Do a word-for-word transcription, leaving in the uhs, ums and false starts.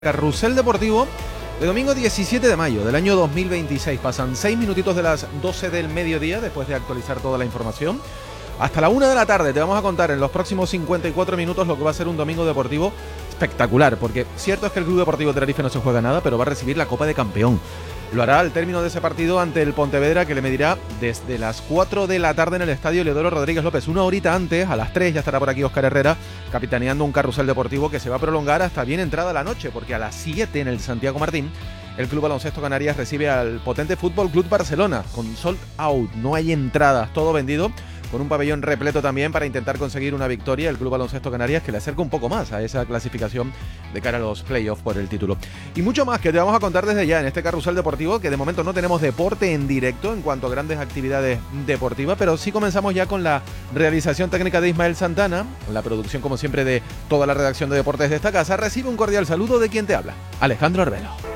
Carrusel Deportivo de domingo diecisiete de mayo del año dos mil veintiséis. Pasan seis minutitos de las doce del mediodía después de actualizar toda la información. Hasta la una de la tarde te vamos a contar en los próximos cincuenta y cuatro minutos lo que va a ser un domingo deportivo espectacular, porque cierto es que el Club Deportivo Tenerife no se juega nada, pero va a recibir la Copa de Campeón. Lo hará al término de ese partido ante el Pontevedra, que le medirá desde las cuatro de la tarde en el estadio Leodoro Rodríguez López. Una horita antes, a las tres, ya estará por aquí Óscar Herrera capitaneando un carrusel deportivo que se va a prolongar hasta bien entrada la noche, porque a las siete en el Santiago Martín el Club Baloncesto Canarias recibe al potente Fútbol Club Barcelona con sold out, no hay entradas, todo vendido, con un pabellón repleto también para intentar conseguir una victoria el Club Baloncesto Canarias, que le acerca un poco más a esa clasificación de cara a los playoffs por el título. Y mucho más que te vamos a contar desde ya en este carrusel deportivo, que de momento no tenemos deporte en directo en cuanto a grandes actividades deportivas, pero sí comenzamos ya con la realización técnica de Ismael Santana, la producción como siempre de toda la redacción de deportes de esta casa. Recibe un cordial saludo de quien te habla, Alejandro Arbelo.